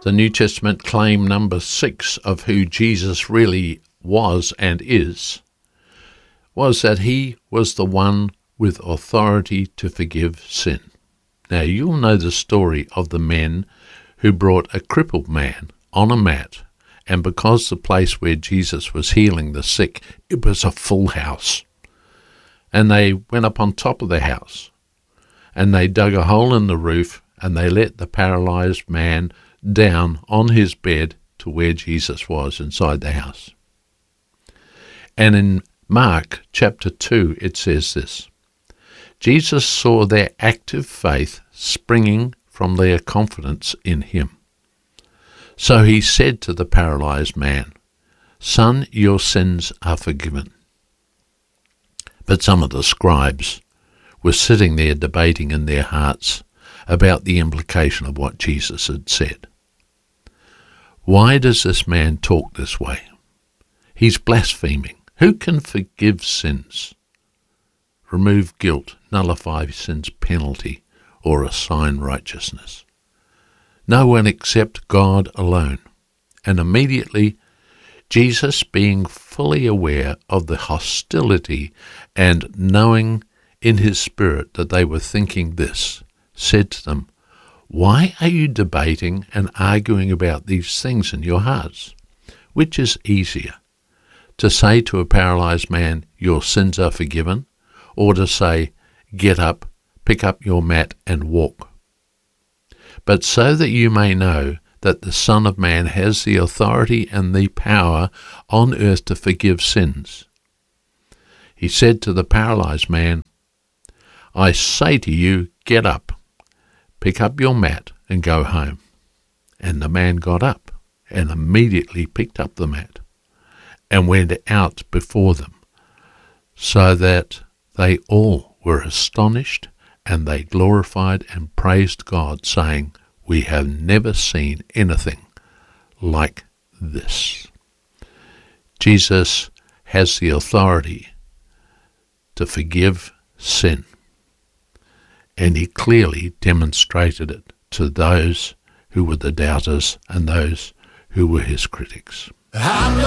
The New Testament claim number 6 of who Jesus really was and is was that he was the one with authority to forgive sin. Now, you'll know the story of the men who brought a crippled man on a mat, and because the place where Jesus was healing the sick, it was a full house. And they went up on top of the house, and they dug a hole in the roof, and they let the paralyzed man down on his bed to where Jesus was inside the house. And in Mark chapter 2, it says this: Jesus saw their active faith springing from their confidence in him. So he said to the paralyzed man, "Son, your sins are forgiven." But some of the scribes were sitting there debating in their hearts about the implication of what Jesus had said. Why does this man talk this way? He's blaspheming. Who can forgive sins, remove guilt, nullify sin's penalty, or assign righteousness? No one except God alone. And immediately, Jesus, being fully aware of the hostility and knowing in his spirit that they were thinking this, said to them, "Why are you debating and arguing about these things in your hearts? Which is easier, to say to a paralyzed man, 'Your sins are forgiven,' or to say, 'Get up, pick up your mat and walk'? But so that you may know that the Son of Man has the authority and the power on earth to forgive sins." He said to the paralyzed man, "I say to you, get up, pick up your mat and go home." And the man got up and immediately picked up the mat and went out before them, so that they all were astonished, and they glorified and praised God, saying, "We have never seen anything like this." Jesus has the authority to forgive sin, and he clearly demonstrated it to those who were the doubters and those who were his critics.